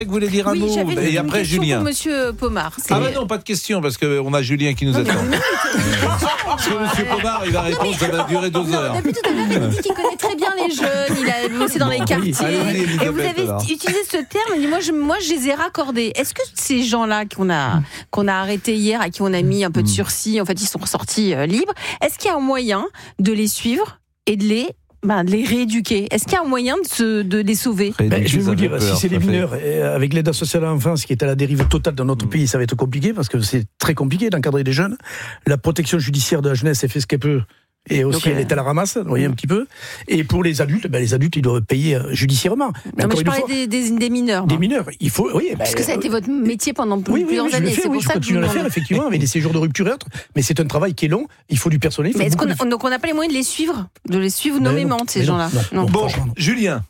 Vous voulez dire un mot et après Julien. Pour Monsieur Pomar. Ah bah non, pas de question parce qu'on a Julien qui nous attend. Parce que Monsieur Pomar, il va répondre, ça va durer 2 heures. Depuis tout à l'heure, il a dit qu'il connaît très bien les jeunes, il a bossé dans les quartiers. Et vous avez utilisé ce terme, il dit moi je les ai raccordés. Est-ce que ces gens-là qu'on a arrêtés hier, à qui on a mis un peu de sursis, en fait ils sont ressortis libres, est-ce qu'il y a un moyen de les suivre et de les rééduquer? Est-ce qu'il y a un moyen de les sauver? Je vais vous dire, si c'est les mineurs, avec l'aide sociale à l'enfance qui est à la dérive totale dans notre pays, ça va être compliqué, parce que c'est très compliqué d'encadrer des jeunes. La protection judiciaire de la jeunesse, elle fait ce qu'elle peut, et aussi elle est à la ramasse, vous voyez un petit peu. Et pour les adultes, ils doivent payer judiciairement. Mais je parlais des mineurs. Des mineurs, il faut... Oui, parce que ça a été votre métier pendant plusieurs années. Je continue à le faire, effectivement, avec des séjours de rupture et autres, mais c'est un travail qui est long, il faut du personnel. Mais donc on n'a pas les moyens de les suivre nommément, ces gens-là? Non. Bon, Julien,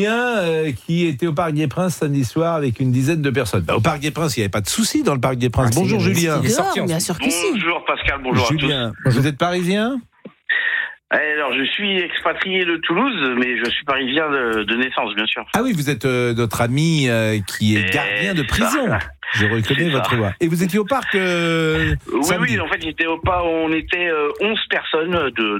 qui était au Parc des Princes samedi soir avec une dizaine de personnes. Au Parc des Princes, il n'y avait pas de soucis dans le Parc des Princes. Bonjour Julien. Bien sûr que si. Bonjour Pascal, bonjour Julien, à tous. Vous êtes parisien? Alors, je suis expatrié de Toulouse, mais je suis parisien de naissance, bien sûr. Ah oui, vous êtes notre ami qui est gardien de prison. Je reconnais votre voix. Et vous étiez au parc samedi. Oui, en fait, j'étais au parc. On était 11 personnes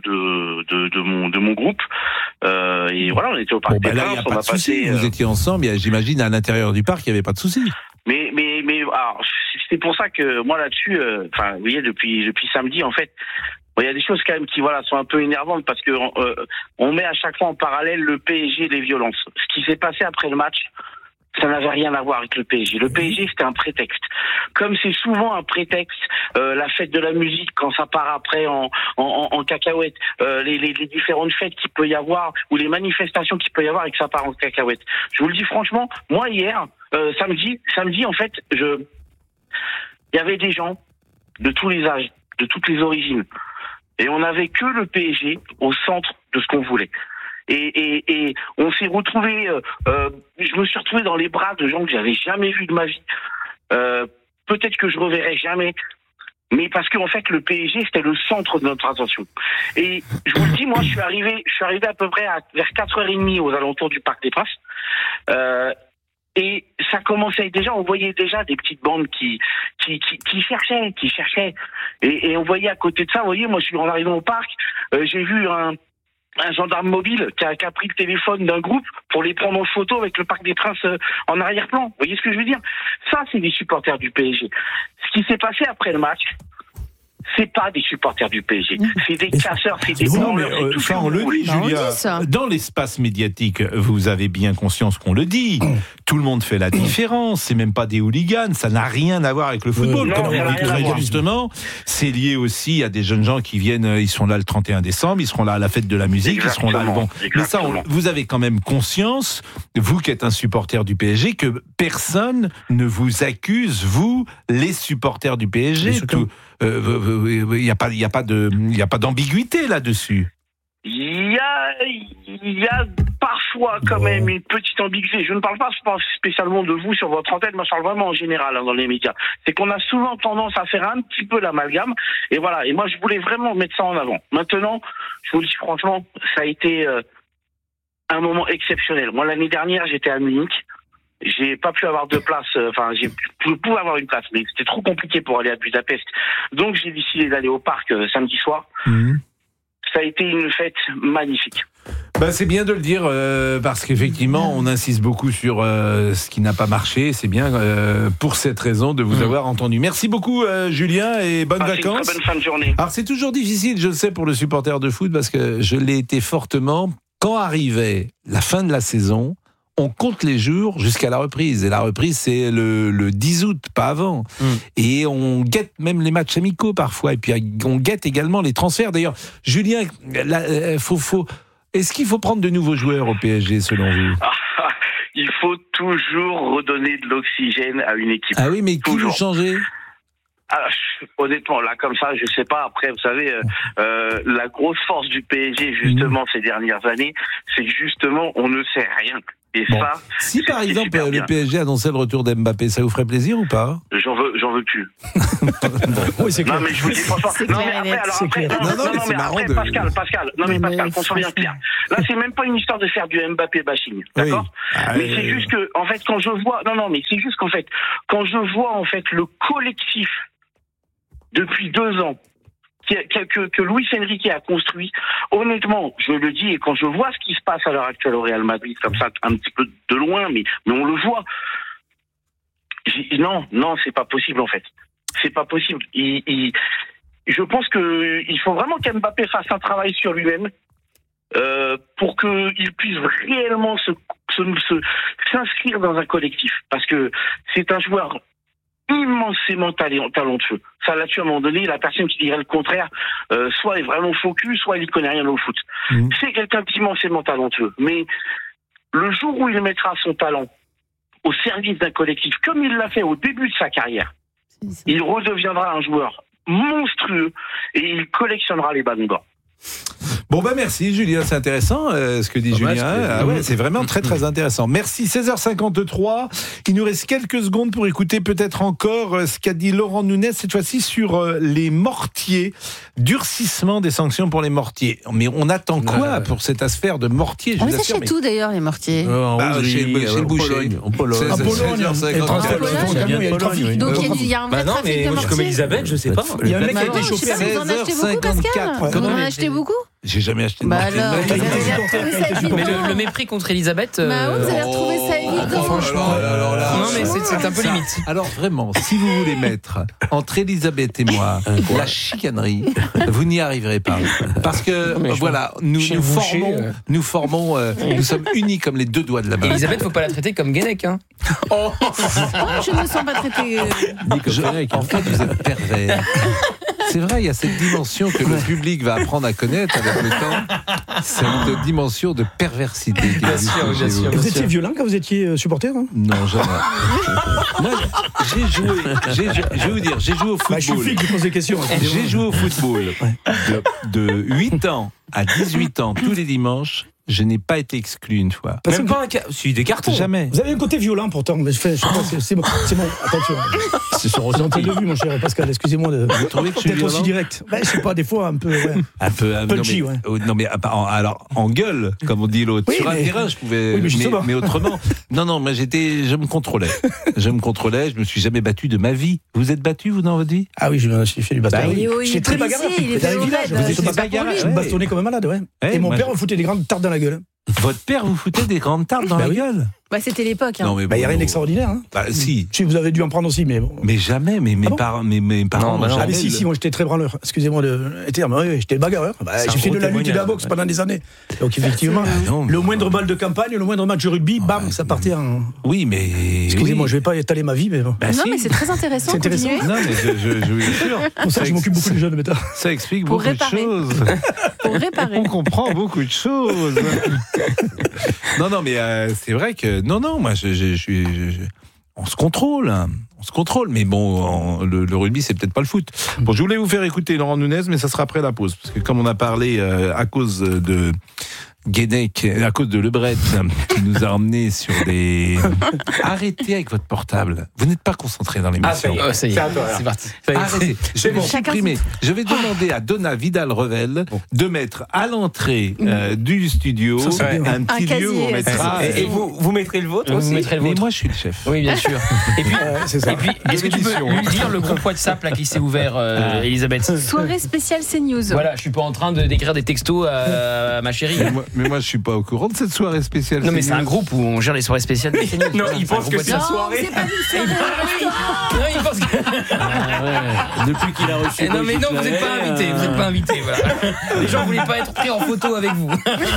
de mon groupe. Et voilà, on était au parc. Bon, là, il n'y a pas de souci. Vous étiez ensemble. J'imagine à l'intérieur du parc, il n'y avait pas de souci. Mais alors, c'est pour ça que moi là-dessus, vous voyez, depuis samedi, en fait. Il y a des choses quand même qui sont un peu énervantes parce que on met à chaque fois en parallèle le PSG et les violences. Ce qui s'est passé après le match, ça n'avait rien à voir avec le PSG. Le PSG, c'était un prétexte. Comme c'est souvent un prétexte, la fête de la musique, quand ça part après en cacahuète, les différentes fêtes qu'il peut y avoir, ou les manifestations qu'il peut y avoir et que ça part en cacahuète. Je vous le dis franchement, moi hier, samedi en fait, il y avait des gens de tous les âges, de toutes les origines. Et on n'avait que le PSG au centre de ce qu'on voulait. Et on s'est retrouvé, je me suis retrouvé dans les bras de gens que j'avais jamais vus de ma vie. Peut-être que je reverrai jamais. Mais parce qu'en fait, le PSG, c'était le centre de notre attention. Et je vous le dis, moi, je suis arrivé à peu près vers 4h30 aux alentours du Parc des Princes. Et ça commençait déjà, on voyait déjà des petites bandes qui cherchaient. Et on voyait à côté de ça, vous voyez, moi je suis en arrivant au parc, j'ai vu un gendarme mobile qui a pris le téléphone d'un groupe pour les prendre en photo avec le Parc des Princes en arrière-plan. Vous voyez ce que je veux dire? Ça, c'est des supporters du PSG. Ce qui s'est passé après le match, c'est pas des supporters du PSG, c'est des casseurs, c'est des branleurs, c'est tout ça on le dit, Julia. Dans l'espace médiatique, vous avez bien conscience qu'on le dit. Tout le monde fait la différence. C'est même pas des hooligans, ça n'a rien à voir avec le football. Comme on dit très justement, c'est lié aussi à des jeunes gens qui viennent. Ils sont là le 31 décembre, ils seront là à la fête de la musique, ils seront là. Bon, mais ça, vous avez quand même conscience, vous qui êtes un supporter du PSG, que personne ne vous accuse, vous, les supporters du PSG. Il n'y a pas d'ambiguïté là-dessus. Il y a parfois quand même une petite ambiguïté. Je ne parle pas spécialement de vous sur votre antenne, moi je parle vraiment en général dans les médias. C'est qu'on a souvent tendance à faire un petit peu l'amalgame. Et voilà. Et moi je voulais vraiment mettre ça en avant. Maintenant, je vous le dis franchement, ça a été un moment exceptionnel. Moi l'année dernière, j'étais à Munich. J'ai pas pu avoir de place, je pouvais avoir une place, mais c'était trop compliqué pour aller à Budapest. Donc j'ai décidé d'aller au parc samedi soir. Ça a été une fête magnifique. C'est bien de le dire parce qu'effectivement on insiste beaucoup sur ce qui n'a pas marché. C'est bien pour cette raison de vous avoir entendu. Merci beaucoup Julien et bonnes vacances. Une très bonne fin de journée. Alors c'est toujours difficile, je le sais, pour le supporter de foot parce que je l'ai été fortement. Quand arrivait la fin de la saison, on compte les jours jusqu'à la reprise. Et la reprise, c'est le 10 août, pas avant. Et on guette même les matchs amicaux parfois. Et puis, on guette également les transferts. D'ailleurs, Julien, est-ce qu'il faut prendre de nouveaux joueurs au PSG, selon vous? Il faut toujours redonner de l'oxygène à une équipe. Ah oui, mais qui veut changer? Honnêtement, là, comme ça, je sais pas. Après, vous savez, la grosse force du PSG, justement, ces dernières années, c'est que justement, on ne sait rien. Et bon. ça, si par exemple le PSG annonçait le retour d'Mbappé, ça vous ferait plaisir ou pas? J'en veux plus. Oui, c'est clair. Non, mais je vous dis franchement. Non, mais après, Pascal. Non, mais Pascal, qu'on soit bien clair. Là, c'est même pas une histoire de faire du Mbappé bashing. D'accord? Oui. Mais c'est juste que, en fait, quand je vois, mais c'est juste qu'en fait, quand je vois, en fait, le collectif depuis 2 ans, que Luis Enrique a construit, honnêtement, je le dis, et quand je vois ce qui se passe à l'heure actuelle au Real Madrid, comme ça, un petit peu de loin, mais on le voit. Non, c'est pas possible, en fait. C'est pas possible. Je pense qu'il faut vraiment qu'Mbappé fasse un travail sur lui-même, pour qu'il puisse réellement s'inscrire dans un collectif. Parce que c'est un joueur immensément talentueux. Ça, là-dessus, à un moment donné, la personne qui dirait le contraire, soit est vraiment focus, soit il ne connaît rien au foot. C'est quelqu'un d'immensément talentueux. Mais le jour où il mettra son talent au service d'un collectif, comme il l'a fait au début de sa carrière, il redeviendra un joueur monstrueux et il collectionnera les ballons d'or. Bon merci Julien, c'est intéressant ce que dit Julien. C'est vraiment très très intéressant. Merci. 16h53. Il nous reste quelques secondes pour écouter peut-être encore ce qu'a dit Laurent Nunez cette fois-ci sur les mortiers, durcissement des sanctions pour les mortiers. Mais on attend quoi pour cette affaire de mortiers? On les achète tout d'ailleurs les mortiers. Chez le boucher. En Pologne. Donc il y a un vrai trafic de mortiers. Comme Elisabeth, je sais pas. Il y a un mec qui a été chauffé. Vous en achetez beaucoup, Pascal? Vous en achetez beaucoup? J'ai jamais acheté de mortier. Mais le mépris contre Elisabeth. Vous avez retrouvé ça évident. Franchement. Non, mais c'est un peu limite. Alors vraiment, si vous voulez mettre entre Elisabeth et moi la chicanerie, vous n'y arriverez pas. Parce que voilà, nous formons, nous sommes unis comme les 2 doigts de la main. Elisabeth, faut pas la traiter comme Guenec, hein. Je ne me sens pas traitée. En fait, vous êtes pervers. C'est vrai, il y a cette dimension que le public va apprendre à connaître avec le temps. Cette dimension de perversité. Bien sûr. Vous étiez violent quand vous étiez supporter, hein? Non, jamais. Moi, je vais vous dire, j'ai joué au football. Je suis flic, je pose des questions. J'ai joué au football de 8 ans à 18 ans, tous les dimanches. Je n'ai pas été exclu une fois. Même pas un cas. Si, des cartons. Jamais. Vous avez un côté violent pourtant, mais je sais pas, c'est bon. Attention. C'est sur ressenti de vue, mon cher Pascal. Excusez-moi d'être aussi direct. Je sais pas, des fois un peu. Ouais. Un peu punchy, ouais. Non mais alors en gueule, comme on dit l'autre. Oui, sur un terrain, je pouvais. Oui, mais autrement. Non, moi je me contrôlais. Je me suis jamais battu de ma vie. Vous êtes battu, vous, dans votre vie? Ah oui, je me suis fait du baston. J'étais très bagarreur. Je me bastonnais comme un malade, ouais. Et mon père me foutait des grandes tartes dans la gueule. Votre père vous foutait des grandes tartes dans la gueule? C'était l'époque. Non, mais il n'y a rien d'extraordinaire. Hein. Si. Vous avez dû en prendre aussi, mais bon. Mais jamais, mes parents. Ah, mais si, moi j'étais très branleur. Excusez-moi de terme. Oui, j'étais bagarreur. J'ai fait de la lutte et de la boxe pendant des années. Donc effectivement, le moindre balle de campagne, le moindre match de rugby, bam, ça partait en. Oui, mais. Excusez-moi, je vais pas étaler ma vie, mais bon. Non, mais c'est très intéressant. C'est intéressant. Non, mais je vous assure. Pour ça, je m'occupe beaucoup des jeunes, mais ça explique beaucoup de choses. Pour réparer. On comprend beaucoup de choses. Non, mais c'est vrai que moi on se contrôle, mais bon, le rugby c'est peut-être pas le foot. Bon, je voulais vous faire écouter Laurent Nunez, mais ça sera après la pause, parce que comme on a parlé à cause de Guénec, à cause de Lebret, qui nous a emmenés sur des... Arrêtez avec votre portable. Vous n'êtes pas concentré dans l'émission. Ça y est, c'est parti. Arrêtez. Je vais supprimer. Je vais demander à Donna Vidal-Revel de mettre à l'entrée du studio un petit lieu où on mettra... Et vous mettrez le vôtre aussi? Mais moi, je suis le chef. Oui, bien sûr. Et puis, est-ce que tu peux lui dire le groupe WhatsApp là, qui s'est ouvert, Elisabeth? Soirée spéciale CNews. Voilà, je suis pas en train d'écrire des textos à ma chérie. Mais moi, je suis pas au courant de cette soirée spéciale. Non, mais c'est un groupe où on gère les soirées spéciales. Non, il pense que c'est la soirée. Non, c'est pas une soirée. Non, il pense que... Depuis qu'il a reçu... Non, mais non, vous n'êtes pas invité. Voilà. Les gens voulaient pas être pris en photo avec vous.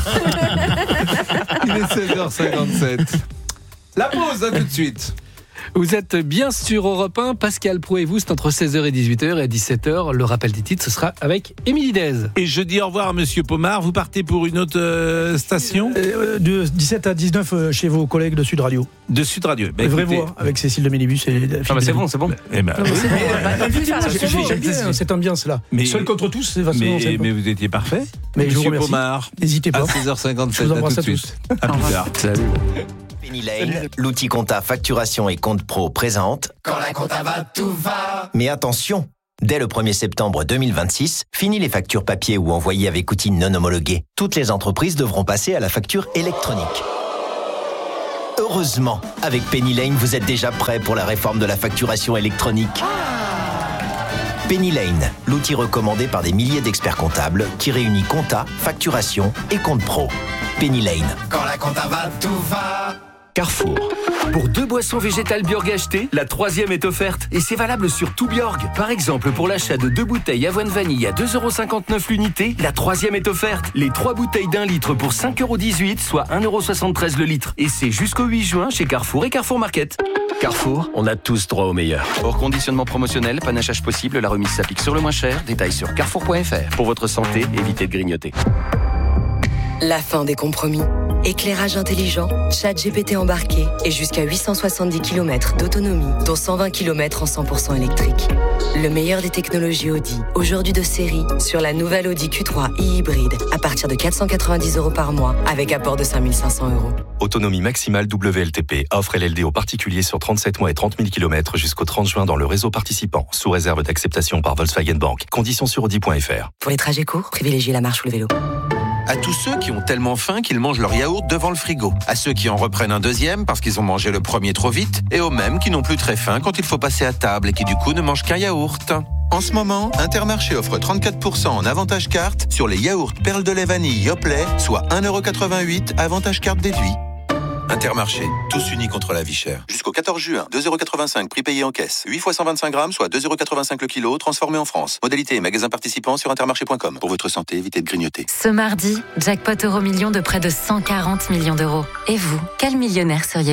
Il est 16h57. La pause, à tout de suite. Vous êtes bien sur Europe 1, Pascal Pro et vous, c'est entre 16h et 18h, et à 17h, le rappel des titres, ce sera avec Émilie Dez. Et je dis au revoir à Monsieur Pomard, vous partez pour une autre station de 17 à 19 chez vos collègues de Sud Radio. De Sud Radio. Vraie voix, avec Cécile de Mélibus et c'est bon. Eh ben, j'aime bien cette ambiance-là. Seul contre tous, c'est facilement. Mais vous étiez parfait. Mais Monsieur Pomard, n'hésitez pas. à 16h57, je vous embrasse à tout de tous. suite. À plus tard. Salut. Penny Lane, l'outil compta, facturation et compte pro présente. Quand la compta va, tout va. Mais attention, dès le 1er septembre 2026, fini les factures papier ou envoyées avec outils non homologués. Toutes les entreprises devront passer à la facture électronique. Heureusement, avec Penny Lane, vous êtes déjà prêt pour la réforme de la facturation électronique. Penny Lane, l'outil recommandé par des milliers d'experts comptables qui réunit compta, facturation et compte pro. Penny Lane. Quand la compta va, tout va. Carrefour. Pour 2 boissons végétales Bjorg achetées, la 3e est offerte. Et c'est valable sur tout Bjorg. Par exemple, pour l'achat de 2 bouteilles avoine vanille à 2,59€ l'unité, la 3e est offerte. Les 3 bouteilles d'1 litre pour 5,18€, soit 1,73€ le litre. Et c'est jusqu'au 8 juin chez Carrefour et Carrefour Market. Carrefour, on a tous droit au meilleur. Hors conditionnement promotionnel, panachage possible, la remise s'applique sur le moins cher. Détails sur carrefour.fr. Pour votre santé, évitez de grignoter. La fin des compromis. Éclairage intelligent, ChatGPT embarqué et jusqu'à 870 km d'autonomie, dont 120 km en 100% électrique. Le meilleur des technologies Audi, aujourd'hui de série, sur la nouvelle Audi Q3 e-hybride, à partir de 490€ par mois, avec apport de 5 500€. Autonomie maximale WLTP, offre LLD aux particuliers sur 37 mois et 30 000 km jusqu'au 30 juin dans le réseau participant, sous réserve d'acceptation par Volkswagen Bank. Conditions sur Audi.fr. Pour les trajets courts, privilégiez la marche ou le vélo. À tous ceux qui ont tellement faim qu'ils mangent leur yaourt devant le frigo. À ceux qui en reprennent un deuxième parce qu'ils ont mangé le premier trop vite. Et aux mêmes qui n'ont plus très faim quand il faut passer à table et qui du coup ne mangent qu'un yaourt. En ce moment, Intermarché offre 34% en avantage carte sur les yaourts perles de lait vanille Yoplait, soit 1,88€ avantage carte déduit. Intermarché, tous unis contre la vie chère. Jusqu'au 14 juin, 2,85€ prix payé en caisse. 8 fois 125 grammes, soit 2,85€ le kilo, transformé en France. Modalité et magasin participant sur intermarché.com. Pour votre santé, évitez de grignoter. Ce mardi, jackpot Euromillions de près de 140 millions d'euros. Et vous, quel millionnaire seriez-vous ?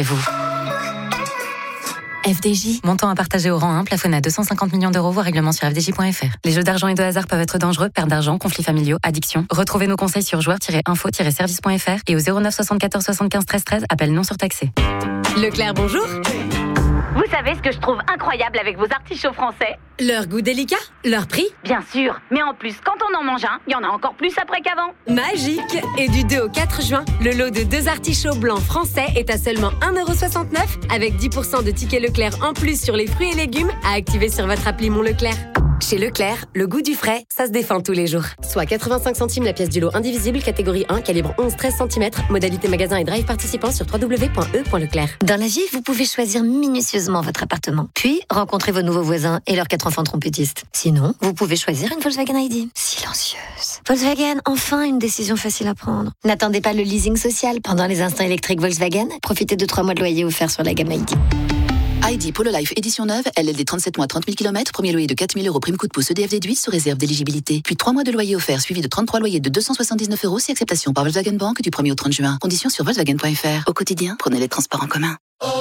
FDJ. Montant à partager au rang 1, plafonné à 250 millions d'euros, voire règlement sur fdj.fr. Les jeux d'argent et de hasard peuvent être dangereux, perte d'argent, conflits familiaux, addiction. Retrouvez nos conseils sur joueurs-info-service.fr et au 09 74 75 13 13, appel non surtaxé. Leclerc, bonjour. Vous savez ce que je trouve incroyable avec vos artichauts français ? Leur goût délicat, leur prix ? Bien sûr, mais en plus, quand on en mange un, il y en a encore plus après qu'avant. Magique ! Et du 2 au 4 juin, le lot de 2 artichauts blancs français est à seulement 1,69€ avec 10% de tickets Leclerc en plus sur les fruits et légumes à activer sur votre appli Mon Leclerc. Chez Leclerc, le goût du frais, ça se défend tous les jours. Soit 85 centimes la pièce du lot indivisible, catégorie 1, calibre 11-13 cm, modalité magasin et drive participant sur www.e.leclerc. Dans la vie, vous pouvez choisir minutieusement votre appartement, puis rencontrer vos nouveaux voisins et leurs 4 enfants trompettistes. Sinon, vous pouvez choisir une Volkswagen ID. Silencieuse. Volkswagen, enfin une décision facile à prendre. N'attendez pas le leasing social pendant les instants électriques Volkswagen. Profitez de 3 mois de loyer offerts sur la gamme ID. ID Polo Life édition neuve, LLD 37 mois 30 000 km, premier loyer de 4 000 € prime coup de pouce EDF déduit sous réserve d'éligibilité. Puis 3 mois de loyer offert suivi de 33 loyers de 279 € si acceptation par Volkswagen Bank du 1er au 30 juin. Conditions sur Volkswagen.fr. Au quotidien, prenez les transports en commun.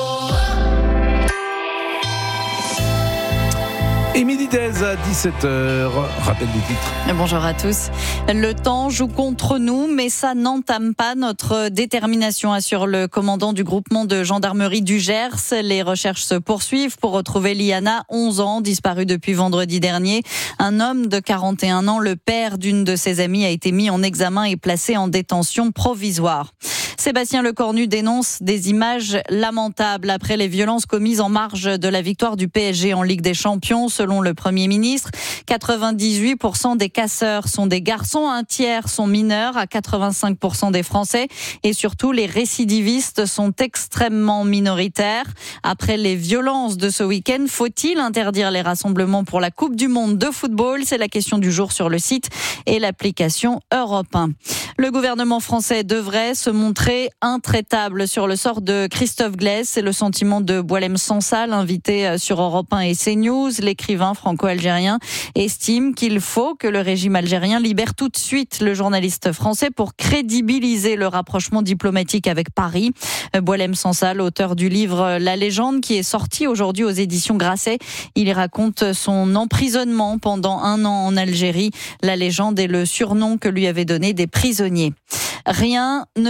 Émilie Dez à 17h. Rappel du titre. Bonjour à tous. Le temps joue contre nous, mais ça n'entame pas notre détermination, assure le commandant du groupement de gendarmerie du Gers. Les recherches se poursuivent pour retrouver Liana, 11 ans, disparue depuis vendredi dernier. Un homme de 41 ans, le père d'une de ses amies, a été mis en examen et placé en détention provisoire. Sébastien Lecornu dénonce des images lamentables après les violences commises en marge de la victoire du PSG en Ligue des Champions. Selon le Premier ministre, 98% des casseurs sont des garçons, un tiers sont mineurs, à 85% des Français. Et surtout, les récidivistes sont extrêmement minoritaires. Après les violences de ce week-end, faut-il interdire les rassemblements pour la Coupe du Monde de football ? C'est la question du jour sur le site et l'application Europe 1. Le gouvernement français devrait se montrer intraitable sur le sort de Christophe Glaise. C'est le sentiment de Boualem Sansal, invité sur Europe 1 et CNews. L'écrivain franco-algérien estime qu'il faut que le régime algérien libère tout de suite le journaliste français pour crédibiliser le rapprochement diplomatique avec Paris. Boualem Sansal, auteur du livre La Légende, qui est sorti aujourd'hui aux éditions Grasset. Il y raconte son emprisonnement pendant 1 an en Algérie. La Légende est le surnom que lui avaient donné des prisonniers. Rien ne peut justifier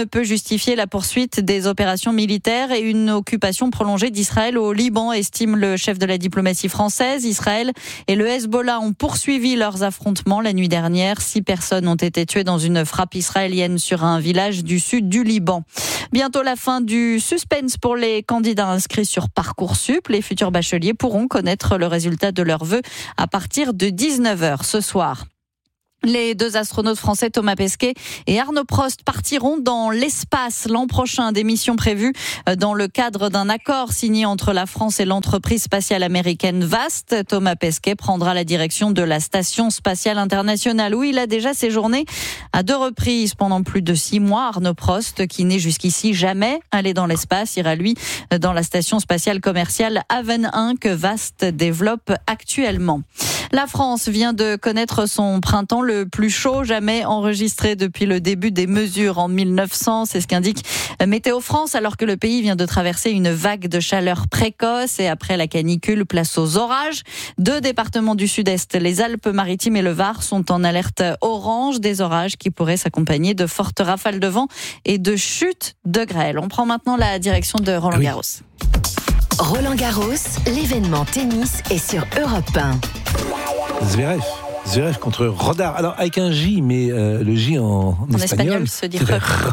justifier la poursuite des opérations militaires et une occupation prolongée d'Israël au Liban, estime le chef de la diplomatie française. Israël et le Hezbollah ont poursuivi leurs affrontements la nuit dernière. 6 personnes ont été tuées dans une frappe israélienne sur un village du sud du Liban. Bientôt la fin du suspense pour les candidats inscrits sur Parcoursup. Les futurs bacheliers pourront connaître le résultat de leurs vœux à partir de 19h ce soir. Les 2 astronautes français Thomas Pesquet et Arnaud Prost partiront dans l'espace l'an prochain. Des missions prévues dans le cadre d'un accord signé entre la France et l'entreprise spatiale américaine Vast. Thomas Pesquet prendra la direction de la Station spatiale internationale où il a déjà séjourné à 2 reprises pendant plus de 6 mois. Arnaud Prost, qui n'est jusqu'ici jamais allé dans l'espace, ira lui dans la Station spatiale commerciale Haven 1 que Vast développe actuellement. La France vient de connaître son printemps le plus chaud jamais enregistré depuis le début des mesures en 1900. C'est ce qu'indique Météo France, alors que le pays vient de traverser une vague de chaleur précoce et après la canicule, place aux orages. 2 départements du sud-est, les Alpes-Maritimes et le Var, sont en alerte orange, des orages qui pourraient s'accompagner de fortes rafales de vent et de chutes de grêle. On prend maintenant la direction de Roland Garros. Roland Garros, l'événement tennis est sur Europe 1. Zverev contre Rodar. Alors avec un J, mais le J en espagnol se dit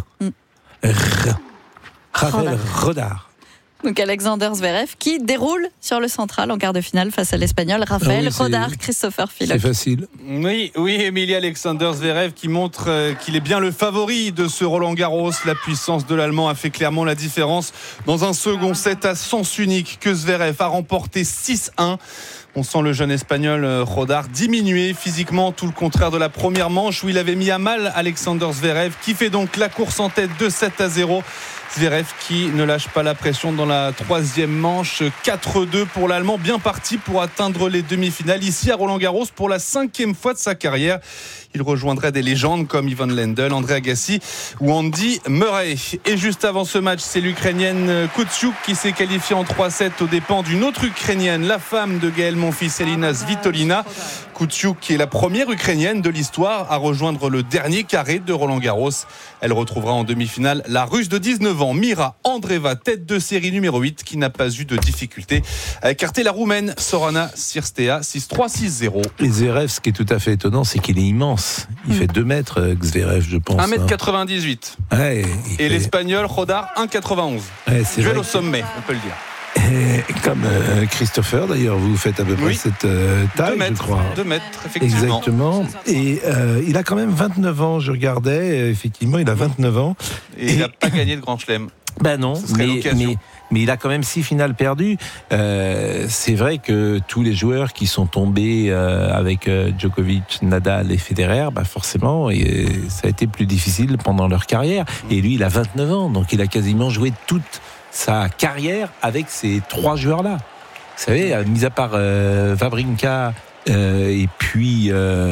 Rafael Rodar. Donc Alexander Zverev qui déroule sur le central en quart de finale face à l'Espagnol Rafael Rodar. Christopher Philip. C'est facile. Oui, Emilie Alexander Zverev qui montre qu'il est bien le favori de ce Roland Garros. La puissance de l'Allemand a fait clairement la différence dans un second set à sens unique que Zverev a remporté 6-1. On sent le jeune Espagnol Rodar diminuer physiquement, tout le contraire de la première manche où il avait mis à mal Alexander Zverev, qui fait donc la course en tête de 7-0. Zverev qui ne lâche pas la pression dans la 3e manche. 4-2 pour l'Allemand, bien parti pour atteindre les demi-finales ici à Roland-Garros pour la 5e fois de sa carrière. Il rejoindrait des légendes comme Ivan Lendl, André Agassi ou Andy Murray. Et juste avant ce match, c'est l'Ukrainienne Koutchouk qui s'est qualifiée en 3-7 aux dépens d'une autre Ukrainienne, la femme de Gaël Monfils, Elina Svitolina. Koutchouk, qui est la première Ukrainienne de l'histoire à rejoindre le dernier carré de Roland-Garros. Elle retrouvera en demi-finale la Russe de 19 ans, Mira Andreeva, tête de série numéro 8, qui n'a pas eu de difficulté à écarter la Roumaine Sorana Cirstea 6-3, 6-0. Et Zverev, ce qui est tout à fait étonnant, c'est qu'il est immense. Il fait 2 mètres, Zverev, je pense. 1m98. Ouais, et l'Espagnol Rodar, 1,91. Ouais, duel au sommet, on peut le dire. Et comme Christopher, d'ailleurs, vous faites à peu près cette taille, je crois. 2 mètres, effectivement. Exactement. Et il a quand même 29 ans, je regardais, effectivement, il a 29 ans. Et il n'a pas gagné de Grand Chelem. Ben non, mais il a quand même 6 finales perdues. C'est vrai que tous les joueurs qui sont tombés avec Djokovic, Nadal et Federer, forcément, ça a été plus difficile pendant leur carrière. Et lui, il a 29 ans, donc il a quasiment joué toute sa carrière avec ces 3 joueurs-là. Vous savez, mis à part Wawrinka et puis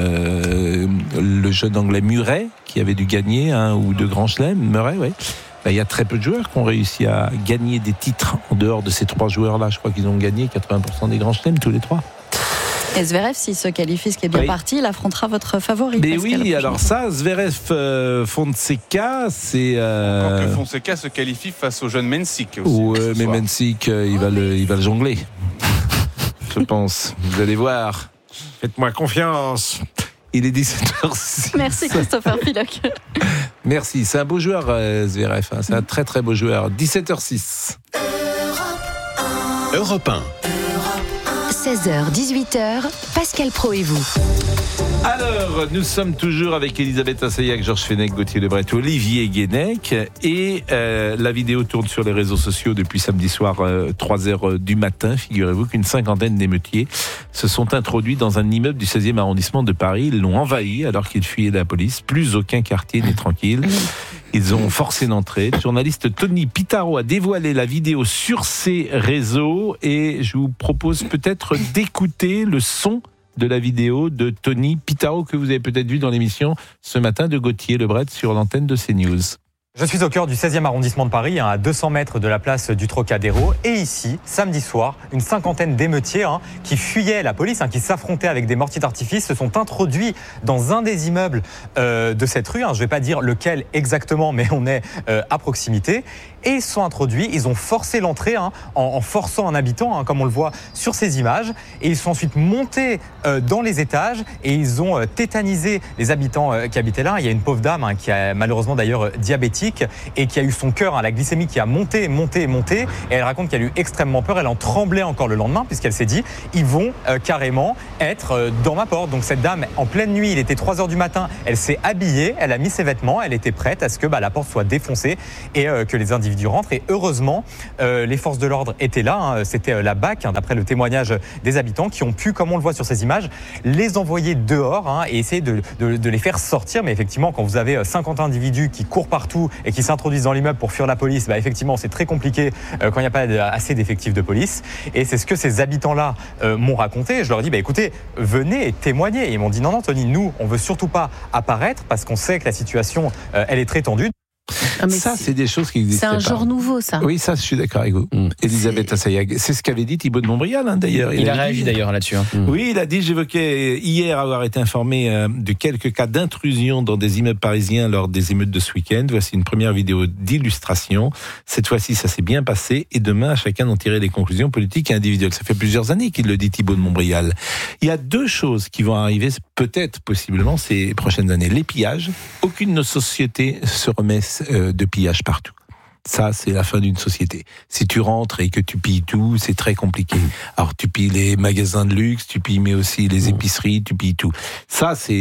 le jeune anglais Murray, qui avait dû gagner 1 ou 2 grands chelems, Murray, oui. Il y a très peu de joueurs qui ont réussi à gagner des titres en dehors de ces 3 joueurs-là. Je crois qu'ils ont gagné 80% des grands chelems, tous les 3. Et Zverev, s'il se qualifie, ce qui est bien parti, il affrontera votre favori. Mais oui, alors ça, Zverev Fonseca, c'est... Encore que Fonseca se qualifie face au jeune Mensik aussi. Ouais, mais Mensik, il va le jongler. Je pense. Vous allez voir. Faites-moi confiance. Il est 17h06. Merci Christopher Piloc. Merci, c'est un beau joueur Zverev, c'est un très très beau joueur. 17h06. Europe 1. 16h, 18h, Pascal Praud et vous. Alors, nous sommes toujours avec Elisabeth Assayag, Georges Fenech, Gauthier Lebret, Olivier Guénec. Et la vidéo tourne sur les réseaux sociaux depuis samedi soir, 3h du matin. Figurez-vous qu'une 50aine d'émeutiers se sont introduits dans un immeuble du 16e arrondissement de Paris. Ils l'ont envahi alors qu'ils fuyaient la police. Plus aucun quartier n'est tranquille. Ils ont forcé l'entrée. Le journaliste Tony Pitaro a dévoilé la vidéo sur ses réseaux. Et je vous propose peut-être d'écouter le son de la vidéo de Tony Pitaro que vous avez peut-être vu dans l'émission ce matin de Gauthier Lebret sur l'antenne de CNews. Je suis au cœur du 16e arrondissement de Paris, à 200 mètres de la place du Trocadéro. Et ici, samedi soir, une cinquantaine d'émeutiers qui fuyaient la police, qui s'affrontaient avec des mortiers d'artifice, se sont introduits dans un des immeubles de cette rue. Je ne vais pas dire lequel exactement, mais on est à proximité. Et ils se sont introduits, ils ont forcé l'entrée en forçant un habitant, comme on le voit sur ces images. Et ils sont ensuite montés dans les étages et ils ont tétanisé les habitants qui habitaient là. Il y a une pauvre dame qui est malheureusement d'ailleurs diabétique et qui a eu son cœur, la glycémie qui a monté. Et elle raconte qu'elle a eu extrêmement peur. Elle en tremblait encore le lendemain puisqu'elle s'est dit, ils vont carrément être dans ma porte. Donc cette dame, en pleine nuit, il était 3h du matin, elle s'est habillée, elle a mis ses vêtements, elle était prête à ce que la porte soit défoncée et que les individus rentrent. Et heureusement, les forces de l'ordre étaient là. C'était la BAC, d'après le témoignage des habitants, qui ont pu, comme on le voit sur ces images, les envoyer dehors et essayer de les faire sortir. Mais effectivement, quand vous avez 50 individus qui courent partout et qui s'introduisent dans l'immeuble pour fuir la police, effectivement, c'est très compliqué quand il n'y a pas assez d'effectifs de police. Et c'est ce que ces habitants-là m'ont raconté. Je leur ai dit, écoutez, venez et témoignez. Et ils m'ont dit, non, Tony, nous, on veut surtout pas apparaître parce qu'on sait que la situation, elle est très tendue. Ça, c'est des choses qui existent. C'est un genre nouveau, ça. Oui, ça, je suis d'accord avec vous. Elisabeth Assayag. C'est ce qu'avait dit Thibault de Montbrial, d'ailleurs. Il a réagi d'ailleurs là-dessus. Oui, il a dit, j'évoquais hier avoir été informé de quelques cas d'intrusion dans des immeubles parisiens lors des émeutes de ce week-end. Voici une première vidéo d'illustration. Cette fois-ci, ça s'est bien passé. Et demain, chacun d'en tirer des conclusions politiques et individuelles. Ça fait plusieurs années qu'il le dit, Thibault de Montbrial. Il y a deux choses qui vont arriver, peut-être, possiblement, ces prochaines années. Les pillages. Aucune de nos sociétés se remet de pillage partout. Ça, c'est la fin d'une société. Si tu rentres et que tu pilles tout, c'est très compliqué. Alors, tu pilles les magasins de luxe, tu pilles mais aussi les épiceries, tu pilles tout. Ça, c'est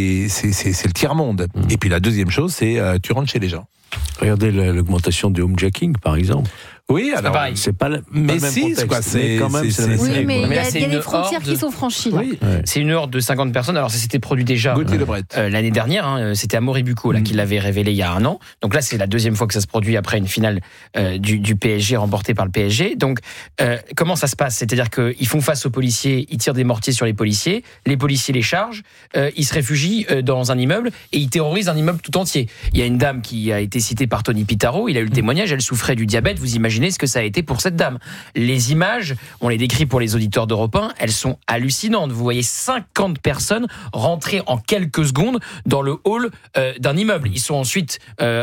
le tiers-monde. Et puis la deuxième chose, c'est tu rentres chez les gens. Regardez l'augmentation du homejacking, par exemple. Oui, alors c'est pas le même contexte. C'est quand même. Oui, mais il y a des frontières qui sont franchies. Oui. C'est une horde de 50 personnes. Alors ça s'était produit déjà l'année dernière. C'était à Moribuco qui l'avait révélé il y a un an. Donc là, c'est la deuxième fois que ça se produit après une finale du PSG remportée par le PSG. Donc comment ça se passe ? C'est-à-dire qu'ils font face aux policiers, ils tirent des mortiers sur les policiers les chargent, ils se réfugient dans un immeuble et ils terrorisent un immeuble tout entier. Il y a une dame qui a été citée par Tony Pitaro. Il a eu le témoignage. Elle souffrait du diabète. Vous imaginez ce que ça a été pour cette dame. Les images, on les décrit pour les auditeurs d'Europe 1, elles sont hallucinantes. Vous voyez 50 personnes rentrer en quelques secondes dans le hall d'un immeuble. Ils sont ensuite,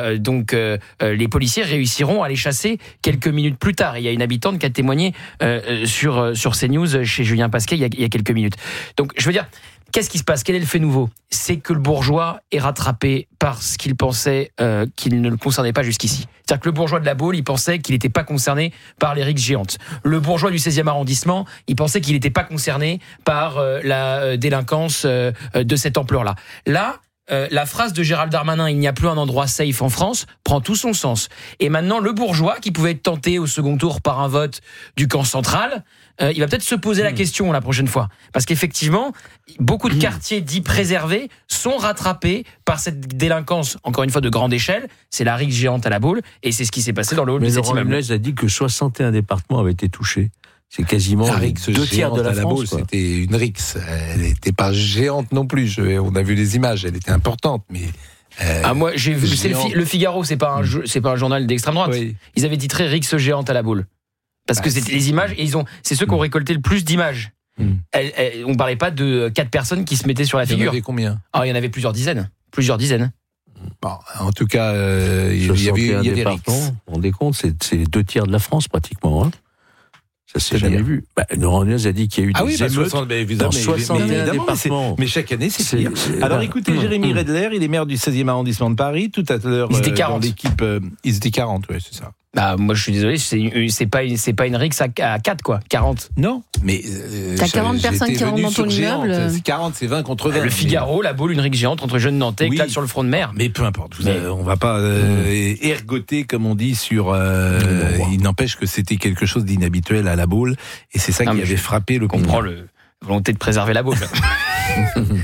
les policiers réussiront à les chasser quelques minutes plus tard. Il y a une habitante qui a témoigné sur CNews chez Julien Pasquet il y a quelques minutes. Donc, je veux dire, qu'est-ce qui se passe ? Quel est le fait nouveau ? C'est que le bourgeois est rattrapé par ce qu'il pensait qu'il ne le concernait pas jusqu'ici. C'est-à-dire que le bourgeois de la Baule, il pensait qu'il n'était pas concerné par les rixes géantes. Le bourgeois du 16e arrondissement, il pensait qu'il n'était pas concerné par la délinquance de cette ampleur-là. Là, la phrase de Gérald Darmanin, il n'y a plus un endroit safe en France, prend tout son sens. Et maintenant, le bourgeois, qui pouvait être tenté au second tour par un vote du camp central, il va peut-être se poser la question la prochaine fois. Parce qu'effectivement, beaucoup de quartiers dits préservés sont rattrapés par cette délinquance, encore une fois, de grande échelle. C'est la rixe géante à la Baule, et c'est ce qui s'est passé dans le hall de cet immeuble. Mais Laurent Nunez a dit que 61 départements avaient été touchés. C'est quasiment 2/3 de la France. C'était une rixe. Elle n'était pas géante non plus. On a vu les images. Elle était importante, mais. Moi, j'ai vu. Le Figaro, c'est pas un journal d'extrême droite. Oui. Ils avaient titré rixe géante à la Baule. Parce que c'était les images, et c'est ceux qui ont récolté le plus d'images. On parlait pas de 4 personnes qui se mettaient sur la figure. Il y en avait combien ? Il y en avait plusieurs dizaines. Bon, en tout cas, il y avait des rixes. Vous vous rendez compte, c'est les 2/3 de la France pratiquement. Ça s'est jamais vu. Laurent Nunez a dit qu'il y a eu des émeutes dans 61 départements. Mais chaque année, c'est pire. Alors écoutez, Jérémy Redler, il est maire du 16e arrondissement de Paris. Tout à l'heure, ils étaient 40. L'équipe, ils étaient 40, oui, c'est ça. Moi, je suis désolé, c'est pas une rixe à 4, quoi. 40. Non, mais. T'as 40 personnes qui rentrent dans ton immeuble. 40, c'est 20 contre 20. Le Figaro, la Baule, une rixe géante entre jeunes Nantais, éclate sur le front de mer. Mais peu importe. On va pas ergoter, comme on dit, sur. Il n'empêche que c'était quelque chose d'inhabituel à la Baule. Et c'est ça qui avait frappé le. Je comprends la volonté de préserver la Baule.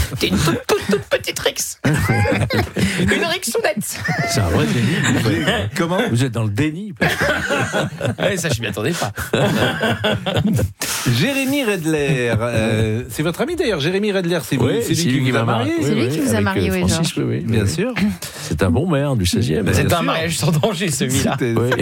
T'es une toute petite Rix. Une Rixounette. C'est un vrai déni. Comment ? Vous êtes dans le déni. Ouais, ça, je m'y attendais pas. Jérémy Redler, c'est votre ami d'ailleurs, Jérémy Redler, c'est lui qui vous a marié. C'est lui qui vous a marié, oui, Francis, oui, bien sûr. C'est un bon maire du 16e. C'est un mariage sans danger, celui-là.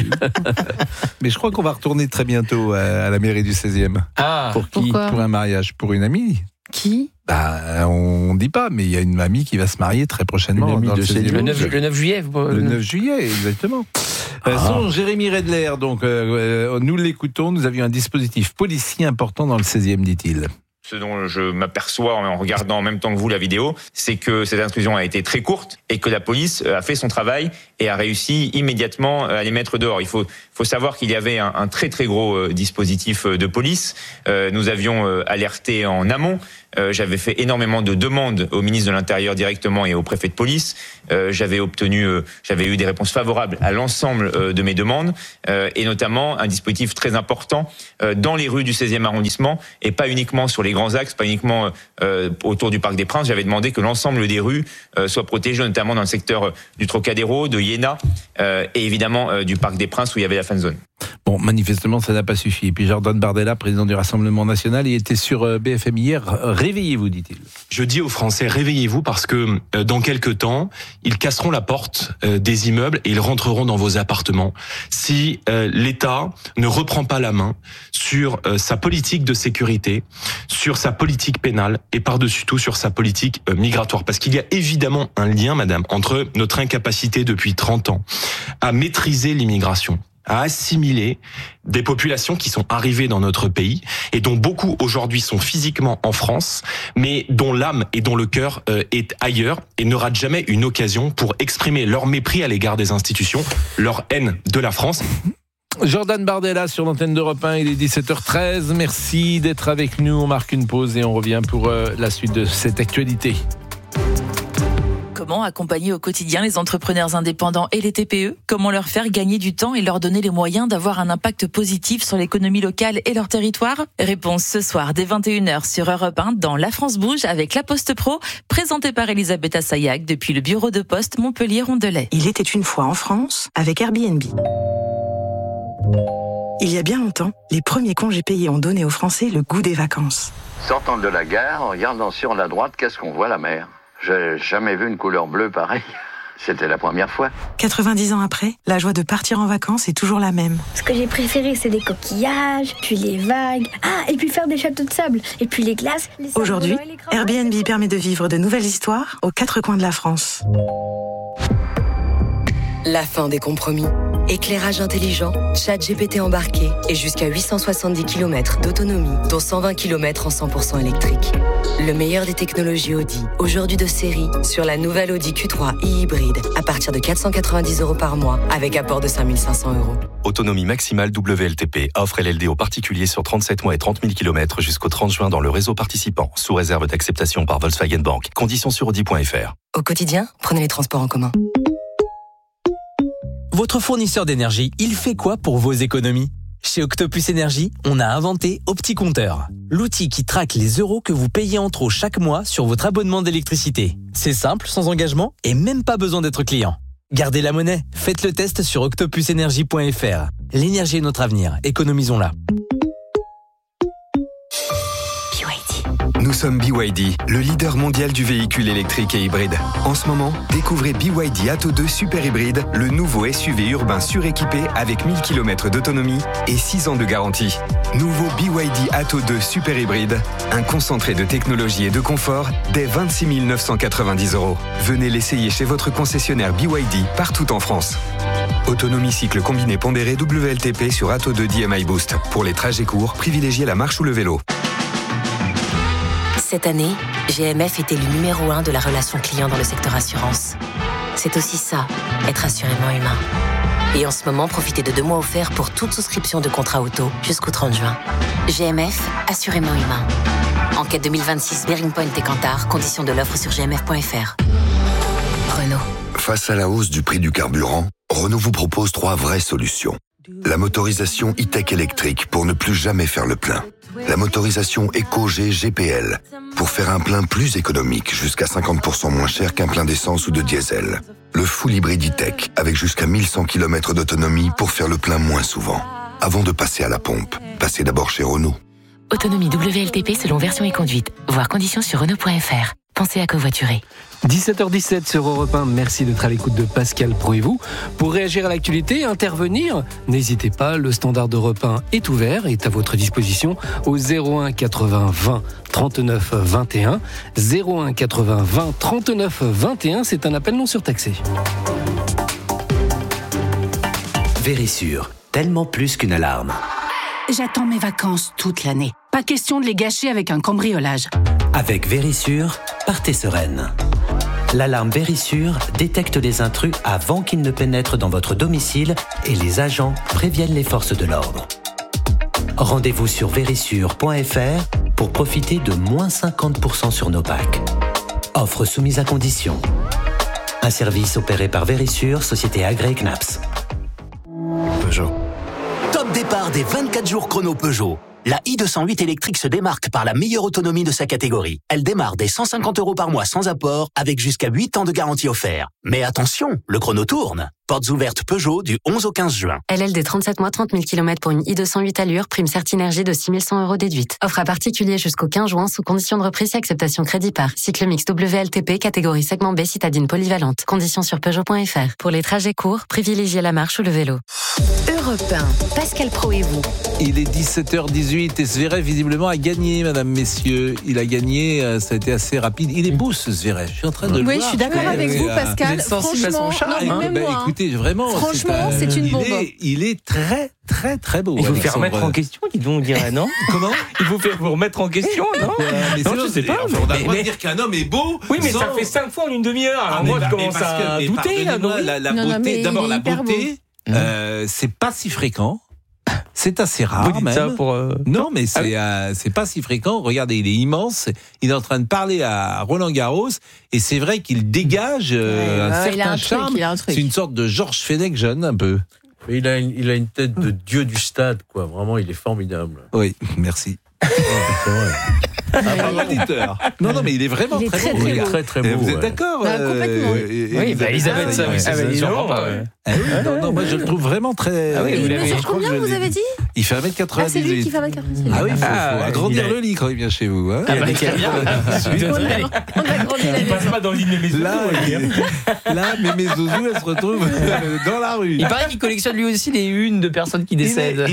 Mais je crois qu'on va retourner très bientôt à la mairie du 16e. Ah, pour qui ? Pourquoi ? Pour un mariage, pour une amie. Qui ? On ne dit pas, mais il y a une amie qui va se marier très prochainement. Une amie dans de le 9 juillet. Le 9 juillet, exactement. Son Jérémy Redler, donc nous l'écoutons, nous avions un dispositif policier important dans le 16e, dit-il. Ce dont je m'aperçois en regardant en même temps que vous la vidéo, c'est que cette intrusion a été très courte et que la police a fait son travail et a réussi immédiatement à les mettre dehors. Il faut savoir qu'il y avait un très très gros dispositif de police. Nous avions alerté en amont. J'avais fait énormément de demandes au ministre de l'Intérieur directement et au préfet de police. J'avais eu des réponses favorables à l'ensemble de mes demandes et notamment un dispositif très important dans les rues du 16e arrondissement et pas uniquement sur les grands axes, pas uniquement autour du Parc des Princes. J'avais demandé que l'ensemble des rues soient protégées, notamment dans le secteur du Trocadéro, de Iéna et évidemment du Parc des Princes où il y avait la fan zone. Bon, manifestement, ça n'a pas suffi. Et puis Jordan Bardella, président du Rassemblement National, il était sur BFM hier. Réveillez-vous, dit-il. Je dis aux Français, réveillez-vous parce que dans quelques temps, ils casseront la porte des immeubles et ils rentreront dans vos appartements. Si l'État ne reprend pas la main sur sa politique de sécurité, sur sa politique pénale et par-dessus tout sur sa politique migratoire. Parce qu'il y a évidemment un lien, madame, entre notre incapacité depuis 30 ans à maîtriser l'immigration, à assimiler des populations qui sont arrivées dans notre pays et dont beaucoup aujourd'hui sont physiquement en France, mais dont l'âme et dont le cœur est ailleurs et ne ratent jamais une occasion pour exprimer leur mépris à l'égard des institutions, leur haine de la France. Jordan Bardella sur l'antenne d'Europe 1, il est 17h13. Merci d'être avec nous. On marque une pause et on revient pour la suite de cette actualité. Comment accompagner au quotidien les entrepreneurs indépendants et les TPE ? Comment leur faire gagner du temps et leur donner les moyens d'avoir un impact positif sur l'économie locale et leur territoire ? Réponse ce soir dès 21h sur Europe 1 dans La France Bouge avec La Poste Pro, présentée par Elisabeth Assayag depuis le bureau de poste Montpellier-Rondelet. Il était une fois en France avec Airbnb. Il y a bien longtemps, les premiers congés payés ont donné aux Français le goût des vacances. Sortant de la gare, en regardant sur la droite, qu'est-ce qu'on voit ? La mer. J'ai jamais vu une couleur bleue pareille. C'était la première fois. 90 ans après, la joie de partir en vacances est toujours la même. Ce que j'ai préféré, c'est les coquillages, puis les vagues. Ah, et puis faire des châteaux de sable, et puis les glaces. Aujourd'hui, Airbnb permet de vivre de nouvelles histoires aux 4 coins de la France. La fin des compromis. Éclairage intelligent, ChatGPT embarqué et jusqu'à 870 km d'autonomie, dont 120 km en 100% électrique. Le meilleur des technologies Audi, aujourd'hui de série, sur la nouvelle Audi Q3 e-hybride, à partir de 490 € par mois, avec apport de 5 500 €. Autonomie maximale WLTP, offre LLD aux particuliers sur 37 mois et 30 000 km jusqu'au 30 juin dans le réseau participant, sous réserve d'acceptation par Volkswagen Bank. Conditions sur Audi.fr. Au quotidien, prenez les transports en commun. Votre fournisseur d'énergie, il fait quoi pour vos économies ? Chez Octopus Énergie, on a inventé OptiCompteur, l'outil qui traque les euros que vous payez en trop chaque mois sur votre abonnement d'électricité. C'est simple, sans engagement et même pas besoin d'être client. Gardez la monnaie, faites le test sur octopusenergie.fr. L'énergie est notre avenir, économisons-la. Nous sommes BYD, le leader mondial du véhicule électrique et hybride. En ce moment, découvrez BYD Atto 2 Super Hybride, le nouveau SUV urbain suréquipé avec 1000 km d'autonomie et 6 ans de garantie. Nouveau BYD Atto 2 Super Hybride, un concentré de technologie et de confort dès 26 990 €. Venez l'essayer chez votre concessionnaire BYD partout en France. Autonomie cycle combiné pondéré WLTP sur Atto 2 DMI Boost. Pour les trajets courts, privilégiez la marche ou le vélo. Cette année, GMF est élu numéro 1 de la relation client dans le secteur assurance. C'est aussi ça, être assurément humain. Et en ce moment, profitez de 2 mois offerts pour toute souscription de contrat auto jusqu'au 30 juin. GMF, assurément humain. Enquête 2026, Bearing Point et Kantar, conditions de l'offre sur gmf.fr. Renault. Face à la hausse du prix du carburant, Renault vous propose 3 vraies solutions. La motorisation e-tech électrique pour ne plus jamais faire le plein. La motorisation EcoG GPL pour faire un plein plus économique, jusqu'à 50% moins cher qu'un plein d'essence ou de diesel. Le full hybride e-tech avec jusqu'à 1100 km d'autonomie pour faire le plein moins souvent. Avant de passer à la pompe, passez d'abord chez Renault. Autonomie WLTP selon version et conduite. Voir conditions sur Renault.fr. Pensez à covoiturer. 17h17 sur Europe 1, merci d'être à l'écoute de Pascal Pro et vous. Pour réagir à l'actualité, intervenir, n'hésitez pas, le standard d'Europe 1 est ouvert, est à votre disposition au 01 80 20 39 21. 01 80 20 39 21, c'est un appel non surtaxé. Vérissure, tellement plus qu'une alarme. J'attends mes vacances toute l'année. Pas question de les gâcher avec un cambriolage. Avec Vérissure, partez sereine. L'alarme Vérissure détecte les intrus avant qu'ils ne pénètrent dans votre domicile et les agents préviennent les forces de l'ordre. Rendez-vous sur vérissure.fr pour profiter de moins 50% sur nos packs. Offre soumise à condition. Un service opéré par Vérissure, société agréée CNAPS. Peugeot. Top départ des 24 jours chrono Peugeot. La i208 électrique se démarque par la meilleure autonomie de sa catégorie. Elle démarre dès 150 € par mois sans apport, avec jusqu'à 8 ans de garantie offerte. Mais attention, le chrono tourne. Portes ouvertes Peugeot du 11 au 15 juin. LLD 37 mois, 30 000 km pour une i208 allure, prime Certinergie de 6 100 € déduite. Offre à particulier jusqu'au 15 juin sous condition de reprise et acceptation crédit par. Cycle mix WLTP, catégorie segment B, citadine polyvalente. Conditions sur Peugeot.fr. Pour les trajets courts, privilégiez la marche ou le vélo. Europe 1, Pascal Pro et vous. Il est 17h18 et Zverev visiblement a gagné, mesdames, messieurs. Il a gagné, ça a été assez rapide. Il est beau ce Zverev, je suis en train de le voir. Oui, je suis d'accord avec vous, Pascal. Franchement, écoutez, vraiment, franchement, c'est une bombe. Il est très, très, très beau. Il faut faire remettre en question, dis donc, on dirait, non? Comment? Il faut faire vous remettre en question, non? Non, je sais pas. On a le droit de dire qu'un homme est beau. Oui, mais ça fait 5 fois en une demi-heure. Alors moi, je commence à douter, là. La beauté, d'abord, la beauté, c'est pas si fréquent. C'est assez rare, vous dites même. Ça pour Non, mais c'est pas si fréquent. Regardez, il est immense. Il est en train de parler à Roland Garros, et c'est vrai qu'il dégage un certain charme. C'est une sorte de Georges Fenech jeune, un peu. Mais il a une tête de dieu du stade, quoi. Vraiment, il est formidable. Oui, merci. C'est vrai. Auditeur. Non, mais il est vraiment très beau. Il est très, très beau. Vous êtes d'accord? Complètement. Oui, Elisabeth, non, moi je le trouve vraiment très. Il mesure combien, vous avez dit? Il fait 1m98. Ah, c'est lui qui fait 1m98. Ah oui, il faut agrandir le lit quand il vient chez vous. Hein. On a grandi la maison. Passe pas dans le lit de mes zouzous. Là, mes zouzous, elles se retrouvent dans la rue. Il paraît qu'il collectionne lui aussi les unes de personnes qui décèdent.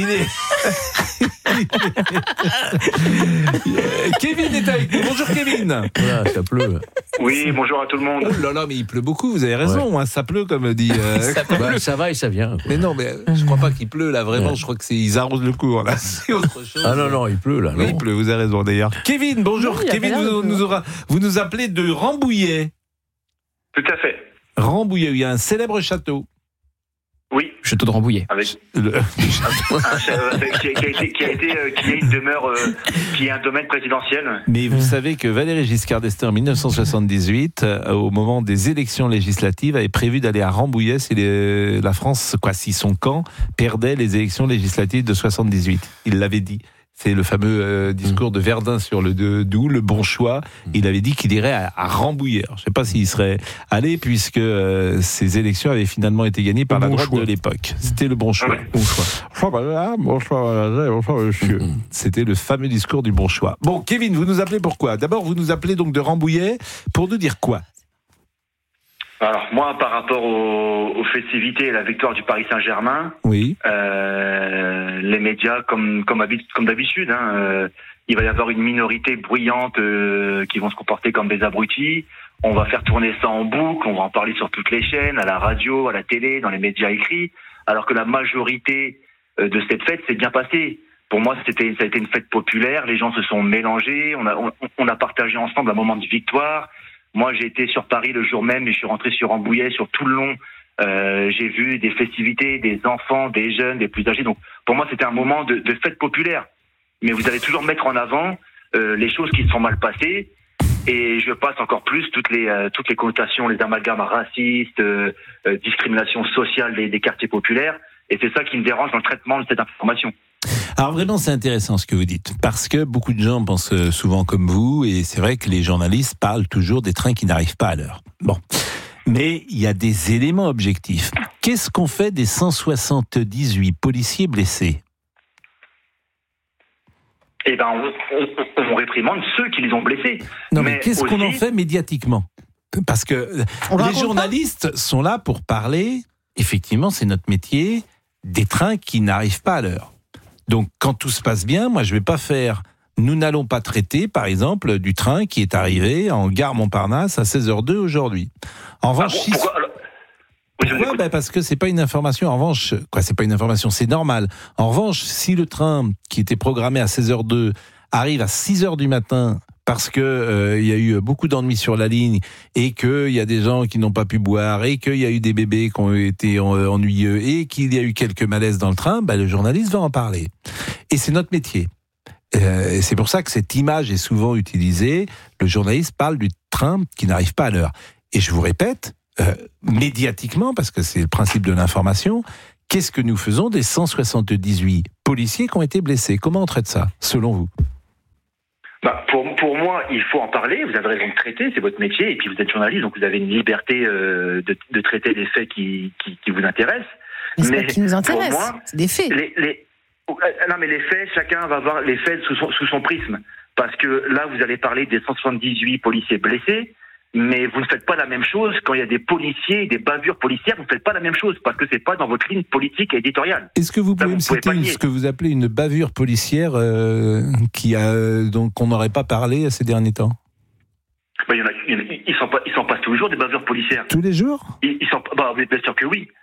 Kevin est avec nous. Bonjour Kevin. Voilà, ça pleut. Oui, bonjour à tout le monde. Oh là là, mais il pleut beaucoup, vous avez raison, hein, ça pleut comme dit. Ça va et ça vient. Mais non, mais je crois pas qu'il pleut là, vraiment, je crois que ils arrosent le cours là, c'est autre chose. Ah non, il pleut là. Oui, il pleut, vous avez raison d'ailleurs. Kevin, bonjour. Oui, Kevin, vous nous appelez de Rambouillet. Tout à fait. Rambouillet, il y a un célèbre château. Oui. Château de Rambouillet. Avec qui a une demeure, qui est un domaine présidentiel. Mais vous savez que Valéry Giscard d'Estaing en 1978, au moment des élections législatives, avait prévu d'aller à Rambouillet si la France, si son camp perdait les élections législatives de 78. Il l'avait dit. C'est le fameux discours de Verdun sur le Doubs, le bon choix. Il avait dit qu'il irait à Rambouillet. Alors, je ne sais pas s'il serait allé, puisque ces élections avaient finalement été gagnées par la droite de l'époque. C'était le bon choix. Ouais. Bon choix. Bonsoir, monsieur. C'était le fameux discours du bon choix. Bon, Kevin, vous nous appelez pourquoi? D'abord, vous nous appelez donc de Rambouillet pour nous dire quoi? Alors moi, par rapport aux festivités et la victoire du Paris Saint-Germain, oui, les médias, comme d'habitude, il va y avoir une minorité bruyante qui vont se comporter comme des abrutis. On va faire tourner ça en boucle, on va en parler sur toutes les chaînes, à la radio, à la télé, dans les médias écrits, alors que la majorité de cette fête s'est bien passée. Pour moi, ça a été une fête populaire, les gens se sont mélangés, on a partagé ensemble un moment de victoire. Moi, j'ai été sur Paris le jour même et je suis rentré sur Rambouillet sur tout le long. J'ai vu des festivités, des enfants, des jeunes, des plus âgés. Donc, pour moi, c'était un moment de fête populaire. Mais vous allez toujours mettre en avant les choses qui se sont mal passées. Et je passe encore plus toutes les connotations, les amalgames racistes, discrimination sociale des quartiers populaires. Et c'est ça qui me dérange dans le traitement de cette information. Alors vraiment, c'est intéressant ce que vous dites, parce que beaucoup de gens pensent souvent comme vous, et c'est vrai que les journalistes parlent toujours des trains qui n'arrivent pas à l'heure. Bon, mais il y a des éléments objectifs. Qu'est-ce qu'on fait des 178 policiers blessés ? Eh ben, on réprimande ceux qui les ont blessés. Non, mais qu'est-ce qu'on en fait médiatiquement ? Parce que les journalistes sont là pour parler, effectivement, c'est notre métier, des trains qui n'arrivent pas à l'heure. Donc, quand tout se passe bien, moi, je vais pas faire... Nous n'allons pas traiter, par exemple, du train qui est arrivé en gare Montparnasse à 16h02 aujourd'hui. En revanche, pourquoi ? Parce que c'est pas une information. En revanche, c'est pas une information, c'est normal. En revanche, si le train qui était programmé à 16h02 arrive à 6h du matin parce que il y a eu beaucoup d'ennuis sur la ligne et qu'il y a des gens qui n'ont pas pu boire et qu'il y a eu des bébés qui ont été ennuyeux et qu'il y a eu quelques malaises dans le train, le journaliste va en parler. Et c'est notre métier. C'est pour ça que cette image est souvent utilisée. Le journaliste parle du train qui n'arrive pas à l'heure. Et je vous répète, médiatiquement, parce que c'est le principe de l'information, qu'est-ce que nous faisons des 178 policiers qui ont été blessés ? Comment on traite ça, selon vous ? Pour moi, il faut en parler. Vous avez raison de traiter, c'est votre métier. Et puis vous êtes journaliste, donc vous avez une liberté de traiter des faits qui vous intéressent. Mais c'est pas qui nous intéresse, c'est des faits. Non, mais les faits, chacun va voir les faits sous son prisme. Parce que là, vous allez parler des 178 policiers blessés, mais vous ne faites pas la même chose quand il y a des policiers, des bavures policières, vous ne faites pas la même chose, parce que c'est pas dans votre ligne politique et éditoriale. Est-ce que vous pouvez me citer ce que vous appelez une bavure policière dont on n'aurait pas parlé ces derniers temps ? Ils s'en passent tous les jours des bavures policières. Tous les jours ? Bien sûr que oui.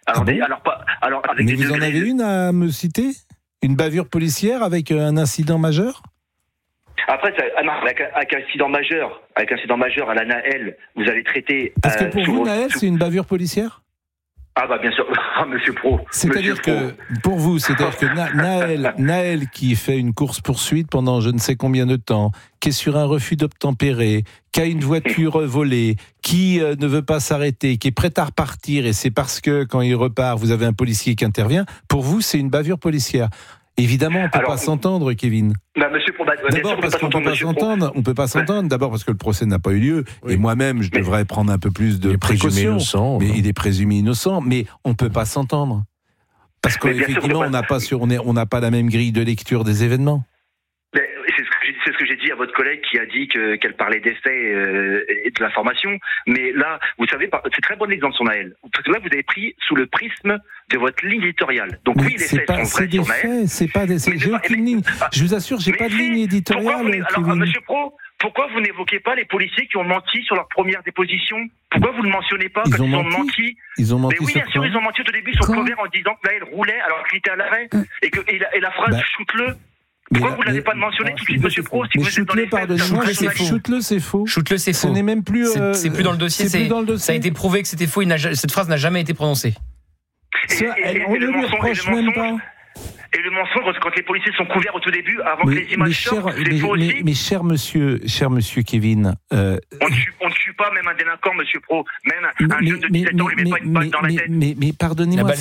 Mais vous en avez une à me citer ? Une bavure policière avec un incident majeur ? Après, avec un incident majeur à la Naël, vous allez traiter... Parce que pour vous, Naël, c'est une bavure policière ? Bien sûr, Monsieur Pro. C'est-à-dire que, pour vous, c'est-à-dire que Naël qui fait une course-poursuite pendant je ne sais combien de temps, qui est sur un refus d'obtempérer, qui a une voiture volée, qui ne veut pas s'arrêter, qui est prêt à repartir, et c'est parce que, quand il repart, vous avez un policier qui intervient, pour vous, c'est une bavure policière. Évidemment, on ne peut pas s'entendre, Kevin. Monsieur Pro, d'abord parce qu'on ne peut pas s'entendre. D'abord parce que le procès n'a pas eu lieu. Oui. Et moi-même, je devrais prendre un peu plus de précautions. Il est présumé innocent. Mais on ne peut pas s'entendre. Parce qu'effectivement, on n'a pas la même grille de lecture des événements. C'est ce que j'ai dit à votre collègue qui a dit qu'elle parlait des faits et de l'information. Mais là, vous savez, c'est très bon exemple sur Naël. Parce que là, vous avez pris sous le prisme de votre ligne éditoriale. Donc oui, les faits sont vrais sur Naël. J'ai aucune ligne. Je vous assure, j'ai pas de ligne éditoriale. Monsieur Pro, pourquoi vous n'évoquez pas les policiers qui ont menti sur leur première déposition ? Pourquoi vous ne mentionnez pas quand ils ont menti ? Ils ont menti. Mais oui, bien sûr, ils ont menti au début sur le couvert en disant que Naël roulait alors qu'il était à l'arrêt et la phrase shoot-le. Pourquoi vous ne l'avez pas mentionné tout de suite, Monsieur Pro, si vous êtes dans les faits ? Shoot-le, c'est faux. Shoot-le, c'est faux. Ce n'est même plus. C'est plus dans le dossier. Ça a été prouvé que c'était faux. Cette phrase n'a jamais été prononcée. On ne lui reproche même pas. Et le mensonge, quand les policiers sont couverts au tout début, avant que les images sortent, c'est faux aussi. Mais cher monsieur Kevin... On ne tue pas même un délinquant, Monsieur Pro. Même un jeune de 17 ans, on ne lui met pas une balle dans la tête. Mais pardonnez-moi,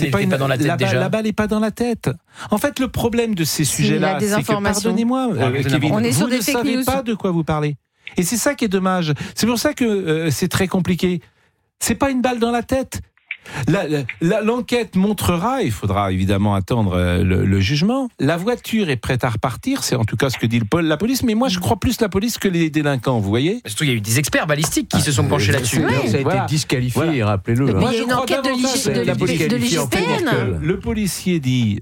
la balle n'est pas dans la tête. En fait, le problème de ces sujets-là, c'est que, pardonnez-moi, Kevin, vous ne savez pas de quoi vous parlez. Et c'est ça qui est dommage. C'est pour ça que c'est très compliqué. C'est pas une balle dans la tête. L'enquête montrera, il faudra évidemment attendre le jugement. La voiture est prête à repartir, c'est en tout cas ce que dit la police, mais moi je crois plus la police que les délinquants, vous voyez. Surtout il y a eu des experts balistiques qui se sont penchés là-dessus. Ça a été disqualifié, rappelez-le. Mais il y a une enquête de l'IGPN. Le policier dit,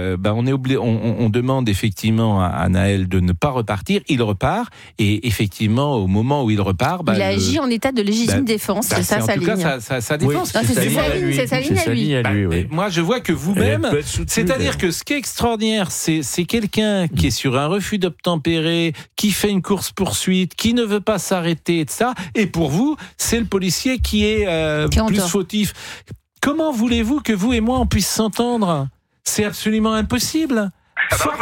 on demande effectivement à Naël de ne pas repartir, il repart, et effectivement au moment où il repart... il agit en état de légitime défense, c'est ça sa ligne. En tout cas sa défense. C'est sa ligne à lui. Oui. Moi, je vois que vous-même, c'est-à-dire que ce qui est extraordinaire, c'est quelqu'un qui est sur un refus d'obtempérer, qui fait une course-poursuite, qui ne veut pas s'arrêter, et ça. Et pour vous, c'est le policier qui est plus fautif. Comment voulez-vous que vous et moi, on puisse s'entendre ? C'est absolument impossible.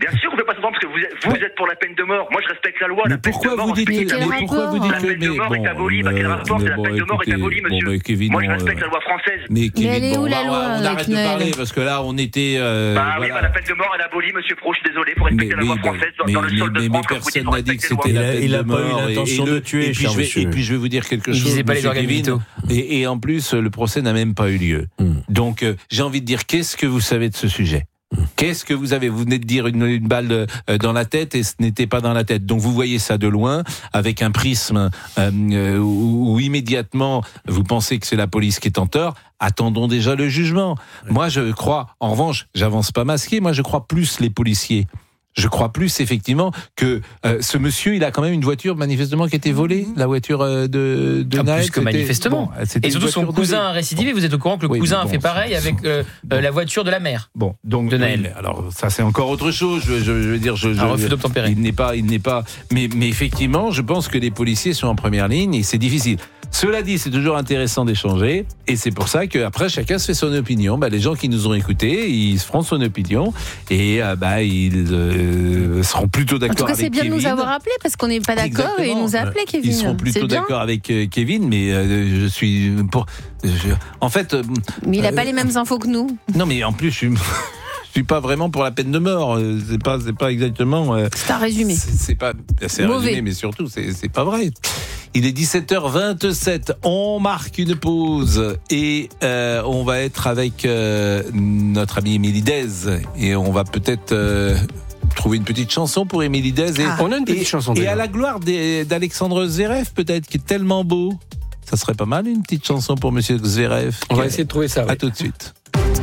Bien sûr, on ne peut pas s'entendre parce que vous êtes pour la peine de mort. Moi, je respecte la loi. Mais pourquoi vous dites que la peine de mort est abolie? Quel rapport? La peine de mort est abolie, monsieur. Kevin, moi, je respecte la loi française. Mais Kevin, elle est où la loi? On arrête de parler parce que là, on était. Oui, la peine de mort elle est abolie, monsieur Pro. Je suis désolé. Pour respecter la loi française dans le sol de France. Mais personne n'a dit que c'était la peine de mort. Il n'a pas eu l'intention de tuer. Et puis, je vais vous dire quelque chose. Visez pas les organes vitaux. Et en plus, le procès n'a même pas eu lieu. Donc, j'ai envie de dire, qu'est-ce que vous savez de ce sujet? Qu'est-ce que vous avez? Vous venez de dire une balle dans la tête et ce n'était pas dans la tête. Donc vous voyez ça de loin avec un prisme où immédiatement vous pensez que c'est la police qui est en tort. Attendons déjà le jugement. Moi je crois, en revanche, j'avance pas masqué, moi je crois plus les policiers. Je crois plus effectivement que ce monsieur, il a quand même une voiture manifestement qui a été volée, la voiture de Naël. Plus que manifestement. Et surtout son cousin a récidivé. Vous êtes au courant que le cousin a fait pareil avec la voiture de la mère. Bon, donc de Naël. Alors ça c'est encore autre chose. Je veux dire, un refus d'obtempérer. Il n'est pas. Mais effectivement, je pense que les policiers sont en première ligne et c'est difficile. Cela dit, c'est toujours intéressant d'échanger et c'est pour ça qu'après chacun se fait son opinion. Les gens qui nous ont écoutés, ils se feront son opinion et ils seront plutôt d'accord avec Kevin. En tout cas, c'est bien de nous avoir appelés parce qu'on n'est pas d'accord. Exactement. Et il nous a appelés, Kevin. Ils seront plutôt d'accord avec Kevin, mais je suis pour. En fait. Mais il n'a pas les mêmes infos que nous. Non, mais en plus, je suis pas vraiment pour la peine de mort. C'est pas exactement. C'est un résumé. C'est un résumé, mais surtout, c'est pas vrai. Il est 17h27. On marque une pause et on va être avec notre amie Émilie Dez et on va peut-être trouver une petite chanson pour Émilie Dez. On a une petite chanson. Et à la gloire d'Alexandre Zverev, peut-être, qui est tellement beau. Ça serait pas mal une petite chanson pour Monsieur Zverev. On va essayer de trouver ça. À tout de suite.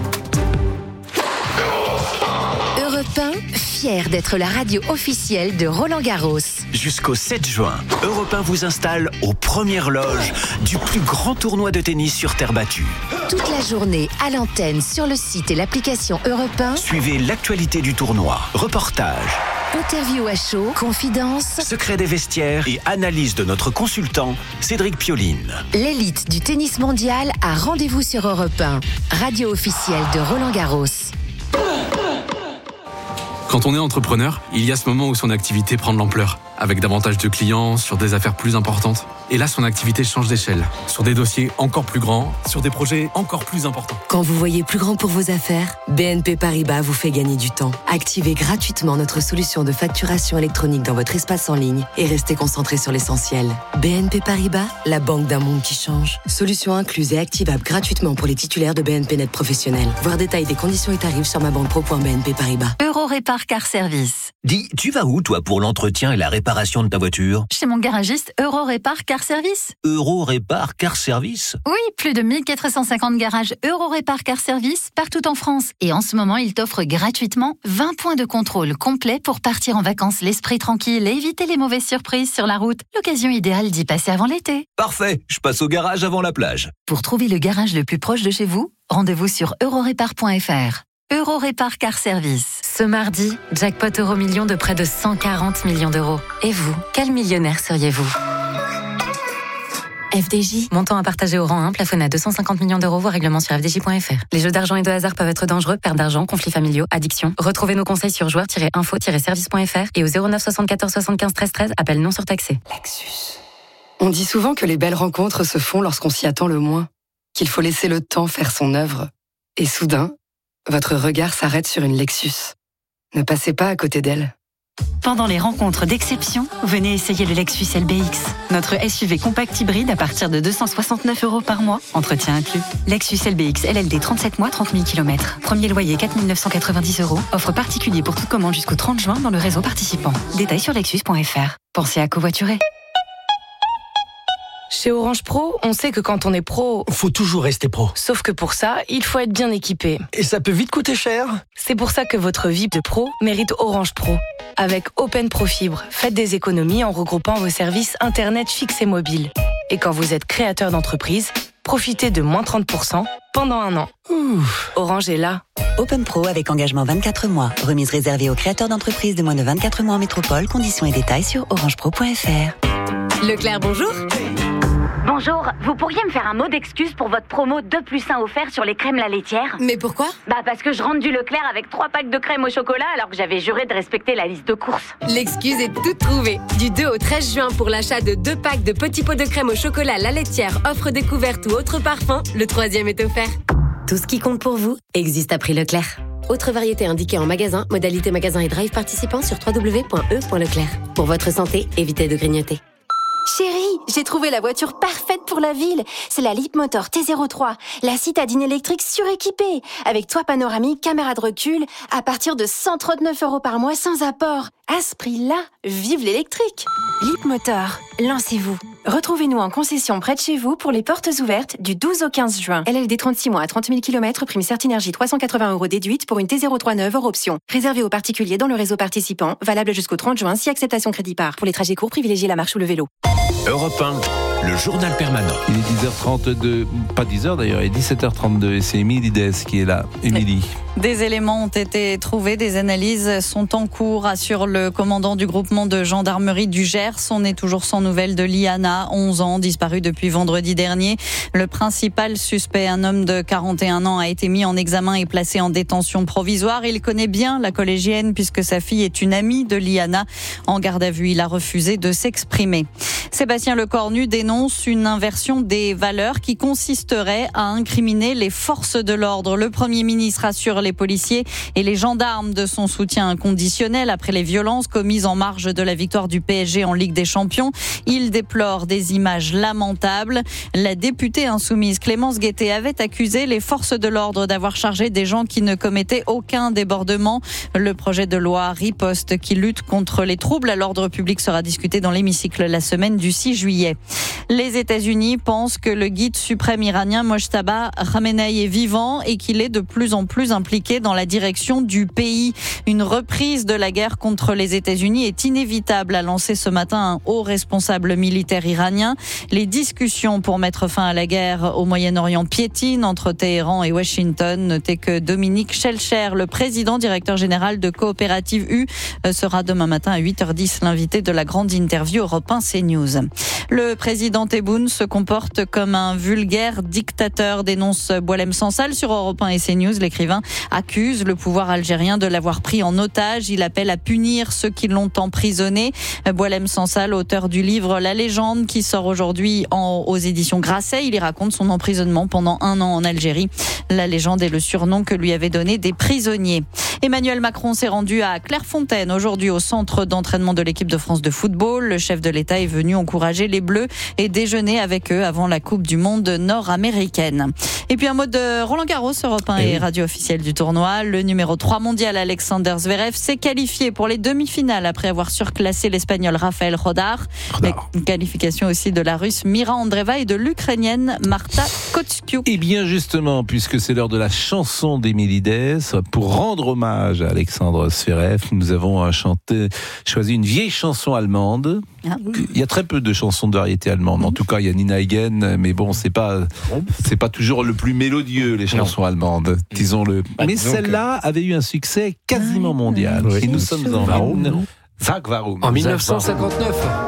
Fier d'être la radio officielle de Roland-Garros. Jusqu'au 7 juin, Europe 1 vous installe aux premières loges du plus grand tournoi de tennis sur terre battue. Toute la journée à l'antenne, sur le site et l'application Europe 1. Suivez l'actualité du tournoi, reportages, interview à chaud, confidences, secrets des vestiaires et analyse de notre consultant Cédric Pioline. L'élite du tennis mondial a rendez-vous sur Europe 1, radio officielle de Roland-Garros. Quand on est entrepreneur, il y a ce moment où son activité prend de l'ampleur, avec davantage de clients, sur des affaires plus importantes. Et là, son activité change d'échelle, sur des dossiers encore plus grands, sur des projets encore plus importants. Quand vous voyez plus grand pour vos affaires, BNP Paribas vous fait gagner du temps. Activez gratuitement notre solution de facturation électronique dans votre espace en ligne et restez concentré sur l'essentiel. BNP Paribas, la banque d'un monde qui change. Solution incluse et activable gratuitement pour les titulaires de BNP Net professionnels. Voir détail des conditions et tarifs sur mabanquepro.bnp Paribas. Eurorépar Car Service. Dis, tu vas où toi pour l'entretien et la réparation de ta voiture? Chez mon garagiste Eurorépar Car Service. Eurorépar Car Service? Oui, plus de 1450 garages Eurorépar Car Service partout en France. Et en ce moment, il t'offre gratuitement 20 points de contrôle complets pour partir en vacances l'esprit tranquille et éviter les mauvaises surprises sur la route. L'occasion idéale d'y passer avant l'été. Parfait, je passe au garage avant la plage. Pour trouver le garage le plus proche de chez vous, rendez-vous sur eurorépar.fr. Eurorépar Car Service. Ce mardi, jackpot Euromillions de près de 140 millions d'euros. Et vous, quel millionnaire seriez-vous ? FDJ. Montant à partager au rang 1, plafonné à 250 millions d'euros, voire règlement sur fdj.fr. Les jeux d'argent et de hasard peuvent être dangereux, perte d'argent, conflits familiaux, addiction. Retrouvez nos conseils sur joueurs-info-service.fr et au 09 74 75 13 13, appel non surtaxé. Lexus. On dit souvent que les belles rencontres se font lorsqu'on s'y attend le moins, qu'il faut laisser le temps faire son œuvre. Et soudain, votre regard s'arrête sur une Lexus. Ne passez pas à côté d'elle. Pendant les rencontres d'exception, venez essayer le Lexus LBX. Notre SUV compact hybride à partir de 269 € par mois, entretien inclus. Lexus LBX LLD 37 mois, 30 000 km. Premier loyer 4 990 €. Offre particulier pour toute commande jusqu'au 30 juin dans le réseau participant. Détails sur lexus.fr. Pensez à covoiturer. Chez Orange Pro, on sait que quand on est pro... faut toujours rester pro. Sauf que pour ça, il faut être bien équipé. Et ça peut vite coûter cher. C'est pour ça que votre vie de pro mérite Orange Pro. Avec Open Pro Fibre, faites des économies en regroupant vos services Internet fixe et mobile. Et quand vous êtes créateur d'entreprise, profitez de moins 30% pendant 1 an. Orange est là. Open Pro avec engagement 24 mois. Remise réservée aux créateurs d'entreprises de moins de 24 mois en métropole. Conditions et détails sur orangepro.fr. Leclerc, bonjour. Bonjour, vous pourriez me faire un mot d'excuse pour votre promo 2+1 offert sur les crèmes La Laitière ? Mais pourquoi ? Parce que je rentre du Leclerc avec 3 packs de crème au chocolat alors que j'avais juré de respecter la liste de courses. L'excuse est toute trouvée. Du 2 au 13 juin pour l'achat de 2 packs de petits pots de crème au chocolat La Laitière, offre découverte ou autre parfum, le 3e est offert. Tout ce qui compte pour vous existe à prix Leclerc. Autre variété indiquée en magasin, modalité magasin et drive participant sur www.e.leclerc. Pour votre santé, évitez de grignoter. Chérie, j'ai trouvé la voiture parfaite pour la ville. C'est la Leapmotor T03, la citadine électrique suréquipée, avec toit panoramique, caméra de recul, à partir de 139 € par mois sans apport. À ce prix-là, vive l'électrique. Leapmotor, lancez-vous. Retrouvez-nous en concession près de chez vous pour les portes ouvertes du 12 au 15 juin. LLD 36 mois à 30 000 km, prime Certinergie 380 € déduite pour une T03 neuve hors option. Réservé aux particuliers dans le réseau participant, valable jusqu'au 30 juin si acceptation crédit par. Pour les trajets courts, privilégiez la marche ou le vélo. Europe 1, le journal permanent. Il est 10h32, pas 10h d'ailleurs, il est 17h32 et c'est Émilie Dess qui est là. Émilie. Des éléments ont été trouvés, des analyses sont en cours, assure le commandant du groupement de gendarmerie du Gers. On est toujours sans nouvelles de Liana, 11 ans, disparue depuis vendredi dernier. Le principal suspect, un homme de 41 ans, a été mis en examen et placé en détention provisoire. Il connaît bien la collégienne puisque sa fille est une amie de Liana. En garde à vue, il a refusé de s'exprimer. Sébastien Lecornu dénonce une inversion des valeurs qui consisterait à incriminer les forces de l'ordre. Le Premier ministre assure les policiers et les gendarmes de son soutien inconditionnel après les violences commises en marge de la victoire du PSG en Ligue des Champions. Il déplore des images lamentables. La députée insoumise Clémence Guettet avait accusé les forces de l'ordre d'avoir chargé des gens qui ne commettaient aucun débordement. Le projet de loi Riposte qui lutte contre les troubles à l'ordre public sera discuté dans l'hémicycle la semaine du 6 juillet. Les États-Unis pensent que le guide suprême iranien Mojtaba Khamenei est vivant et qu'il est de plus en plus impliqué dans la direction du pays. Une reprise de la guerre contre les États-Unis est inévitable, a lancé ce matin un haut responsable militaire iranien. Les discussions pour mettre fin à la guerre au Moyen-Orient piétinent entre Téhéran et Washington. Notez que Dominique Schelcher, le président directeur général de Coopérative U, sera demain matin à 8h10 l'invité de la grande interview Europe 1 CNews. Le président Tebboune se comporte comme un vulgaire dictateur, dénonce Boualem Sansal sur Europe 1 et CNews. L'écrivain accuse le pouvoir algérien de l'avoir pris en otage. Il appelle à punir ceux qui l'ont emprisonné. Boualem Sansal, auteur du livre La Légende, qui sort aujourd'hui aux éditions Grasset. Il y raconte son emprisonnement pendant 1 an en Algérie. La Légende est le surnom que lui avaient donné des prisonniers. Emmanuel Macron s'est rendu à Clairefontaine aujourd'hui au centre d'entraînement de l'équipe de France de football. Le chef de l'État est venu encourager les Bleus et déjeuner avec eux avant la Coupe du Monde nord-américaine. Et puis un mot de Roland Garros, Europe 1 et radio officielle du tournoi. Le numéro 3 mondial Alexander Zverev s'est qualifié pour les demi-finales après avoir surclassé l'Espagnol Rafael Rodar. Une qualification aussi de la Russe Mira Andreeva et de l'Ukrainienne Marta Kostyuk. Et bien justement, puisque c'est l'heure de la chanson d'Émilie Dess, pour rendre hommage à Alexander Zverev, nous avons choisi une vieille chanson allemande. Il y a très peu de chansons de variété allemande. En tout cas, il y a Nina Hagen, mais bon, c'est pas toujours le plus mélodieux, les chansons allemandes, disons-le. Mais celle-là avait eu un succès quasiment mondial. Et nous sommes en 1959.